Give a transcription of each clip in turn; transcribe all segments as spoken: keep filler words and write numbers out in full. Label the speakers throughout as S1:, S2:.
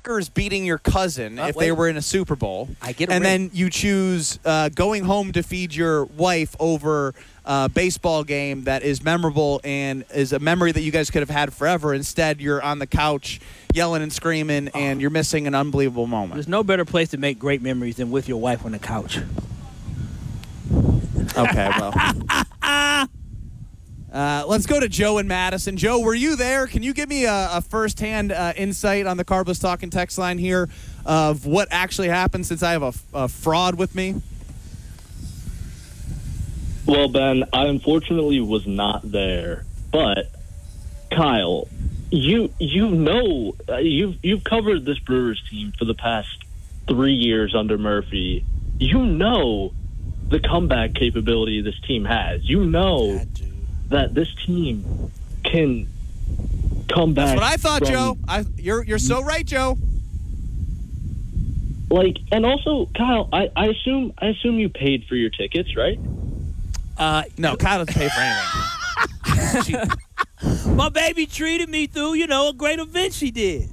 S1: Packers beating your cousin
S2: Uh,
S1: if
S2: wait.
S1: they were in a Super Bowl.
S2: I get a
S1: And
S2: ring.
S1: then you choose uh, going home to feed your wife over a baseball game that is memorable and is a memory that you guys could have had forever. Instead, you're on the couch yelling and screaming, and you're missing an unbelievable moment.
S3: There's no better place to make great memories than with your wife on the couch.
S1: Okay, well. Uh, let's go to Joe in Madison. Joe, were you there? Can you give me a, a first-hand uh, insight on the Carbless Talking text line here of what actually happened, since I have a, a fraud with me?
S4: Well, Ben, I unfortunately was not there, but Kyle, you you know uh, you've you've covered this Brewers team for the past three years under Murphy. You know the comeback capability this team has. You know that this team can come back.
S1: That's what I thought,
S4: from,
S1: Joe. I, you're you're so right, Joe.
S4: Like, and also, Kyle, I, I assume I assume you paid for your tickets, right?
S3: Uh,
S1: No, Kyle doesn't pay for anything. She-
S3: my baby treated me through, you know, a great event she did.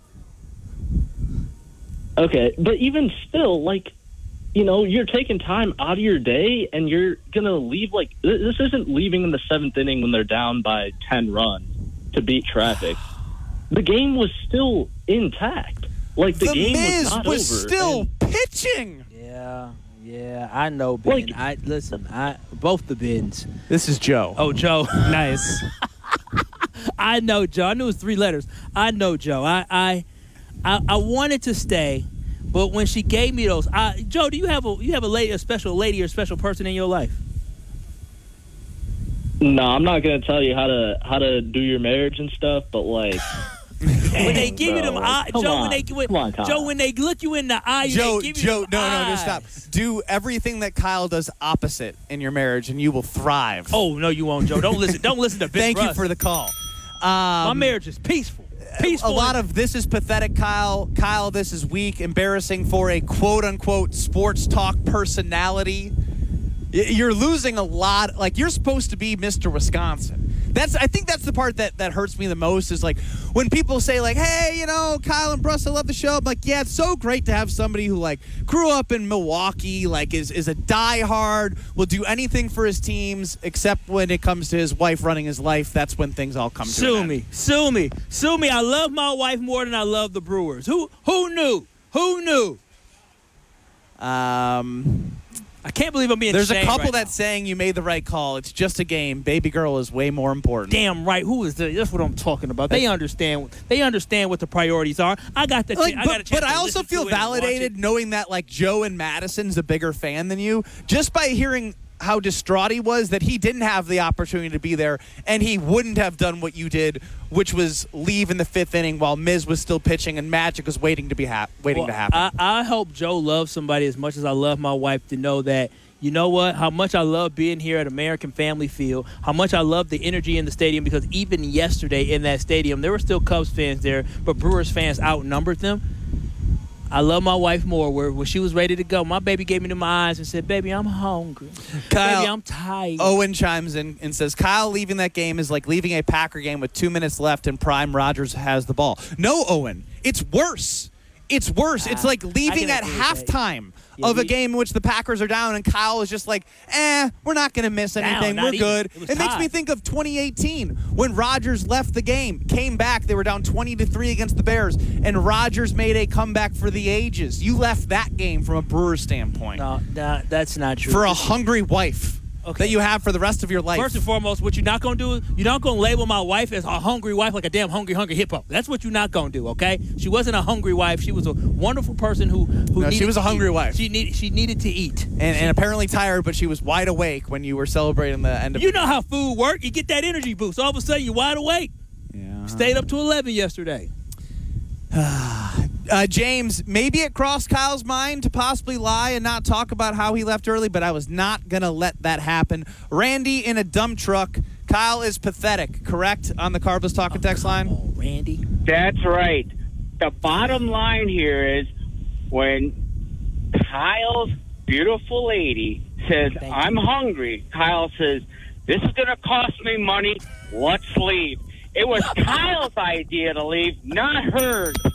S4: Okay, but even still, like, you know, you're taking time out of your day and you're going to leave, like, th- this isn't leaving in the seventh inning when they're down by ten runs to beat traffic. The game was still intact. Like, the,
S1: the
S4: game
S1: Miz
S4: was not
S1: was
S4: over.
S1: still
S4: And-
S1: pitching.
S3: Yeah, yeah, I know, Ben.
S4: Like-
S3: I listen. I both the Bens.
S1: This is Joe.
S3: Oh, Joe.
S2: Nice.
S3: I know, Joe. I knew it was three letters. I know, Joe. I, I, I, I wanted to stay, but when she gave me those, I, Joe, do you have a you have a lady, a special lady or special person in your life?
S4: No, I'm not going to tell you how to how to do your marriage and stuff, but, like...
S3: When they
S4: dang,
S3: give you
S4: bro,
S3: them
S4: like,
S3: eyes,
S4: come
S3: Joe,
S4: on.
S3: when they when,
S4: Come on, Kyle.
S3: Joe, when they look you in the eye,
S1: Joe,
S3: they give you
S1: Joe,
S3: them
S1: no, no, no,
S3: eyes.
S1: stop. Do everything that Kyle does opposite in your marriage, and you will thrive.
S3: Oh no, you won't, Joe. Don't listen. Don't listen to Ben
S1: Thank you
S3: Russ.
S1: for the call.
S3: My
S1: Um,
S3: marriage is peaceful. Peaceful.
S1: A lot of this is pathetic, Kyle. Kyle, this is weak, embarrassing for a quote-unquote sports talk personality. Y- You're losing a lot. Like, you're supposed to be Mister Wisconsin. That's I think that's the part that, that hurts me the most is, like, when people say, like, hey, you know, Kyle and Bruss, I love the show. I'm like, yeah, it's so great to have somebody who, like, grew up in Milwaukee, like, is, is a diehard, will do anything for his teams, except when it comes to his wife running his life. That's when things all come to
S3: Sue
S1: an end.
S3: me, sue me, sue me. I love my wife more than I love the Brewers. Who who knew? Who knew?
S1: Um...
S3: I can't believe I'm being
S1: There's a
S3: shamed
S1: couple
S3: right
S1: that's
S3: now.
S1: saying you made the right call. It's just a game. Baby girl is way more important.
S3: Damn right. Who is the? That's what I'm talking about. They understand. They understand what the priorities are. I got the.
S1: Like,
S3: I
S1: but,
S3: got a chance
S1: but
S3: to
S1: I also
S3: listen
S1: feel
S3: to it and watch
S1: validated
S3: it.
S1: knowing that, like, Joe in Madison's a bigger fan than you, just by hearing how distraught he was that he didn't have the opportunity to be there, and he wouldn't have done what you did, which was leave in the fifth inning while Miz was still pitching and Magic was waiting to be hap- waiting
S3: Well,
S1: to happen.
S3: I, I hope Joe loves somebody as much as I love my wife to know that. You know what? How much I love being here at American Family Field. How much I love the energy in the stadium, because even yesterday in that stadium, there were still Cubs fans there, but Brewers fans outnumbered them. I love my wife more. Where when she was ready to go, my baby gave me them eyes and said, "Baby, I'm hungry.
S1: Kyle-
S3: Baby, I'm tired."
S1: Owen chimes in and says, Kyle leaving that game is like leaving a Packer game with two minutes left and Prime Rogers has the ball. No, Owen, it's worse. It's worse. It's
S3: Ah,
S1: like leaving
S3: I
S1: at
S3: can agree with that.
S1: halftime
S3: Yeah,
S1: of a
S3: we-
S1: game in which the Packers are down, and Kyle is just like, eh, we're not going to miss
S3: Down,
S1: anything.
S3: not
S1: We're
S3: even.
S1: good.
S3: It was
S1: It makes
S3: tied.
S1: me think of twenty eighteen when Rodgers left the game, came back. They were down twenty to three against the Bears, and Rodgers made a comeback for the ages. You left that game from a Brewer standpoint
S3: No, no, that's not true.
S1: for a hungry wife
S3: Okay.
S1: that you have for the rest of your life.
S3: First and foremost, what you're not going to do is you're not going to label my wife as a hungry wife, like a damn hungry, hungry hippo. That's what you're not going to do, okay? She wasn't a hungry wife. She was a wonderful person who, who
S1: No,
S3: needed
S1: she was
S3: to
S1: a hungry
S3: eat.
S1: wife.
S3: She, need, she needed to eat.
S1: and, and apparently tired, but she was wide awake when you were celebrating the end of
S3: You
S1: the
S3: know how food works. You get that energy boost. All of a sudden, you're wide awake.
S1: Yeah.
S3: Stayed up to eleven yesterday.
S1: Uh, James, maybe it crossed Kyle's mind to possibly lie and not talk about how he left early, but I was not going to let that happen. Randy in a dump truck. Kyle is pathetic, correct, on the Carbless Talking text line?
S3: Oh, Randy.
S5: That's right. The bottom line here is when Kyle's beautiful lady says,
S3: Thank
S5: I'm
S3: you.
S5: hungry, Kyle says, this is going to cost me money. Let's leave. It was Kyle's idea to leave, not hers.